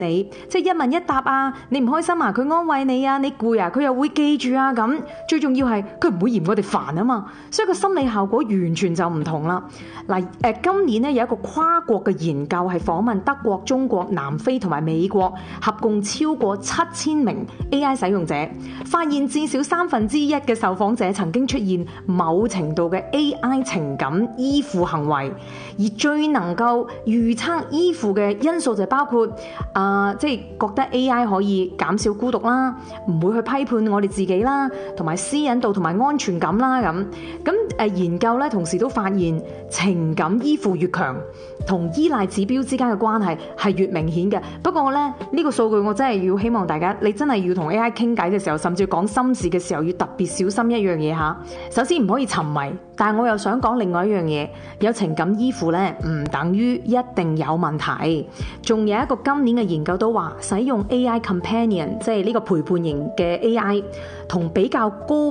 你，即係一問一答啊，你唔開心啊，佢安慰你啊，你攰啊，佢又會記住啊咁。最重要係佢唔會嫌我哋煩啊嘛，所以個心理效果完全就唔同啦。嗱，今年咧有一個跨國嘅研究係訪問德國、中國、南非同埋美國，合共超過7000名 AI 使用者，發現至少1/3嘅受訪者曾經出現某程度嘅 AI 情感依附行為，而最能夠預測依附嘅因素就包括即係覺得 AI 可以減少孤獨啦，唔會去批判我哋自己啦，同埋私隱度同埋安全感啦咁。研究咧同時都發現情感依附越強，同依賴指標之間嘅關係係越明顯嘅。不過咧呢個數據我真係要希望大家，你真係要同 AI 傾偈嘅時候，甚至講心事嘅時候，要特別小心一樣嘢嚇。首先唔可以沉迷，但係我又想講另外一樣嘢，有情感依附咧唔等於一定有問題。仲有一個今年嘅研究都話，使用 AI Companion， 即係呢個陪伴型嘅 AI，同比較高